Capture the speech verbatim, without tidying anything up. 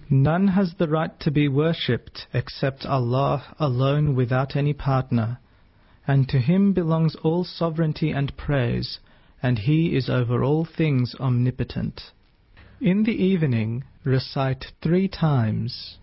None has the right to be worshipped except Allah alone without any partner, and to Him belongs all sovereignty and praise, and He is over all things omnipotent. In the evening recite three times.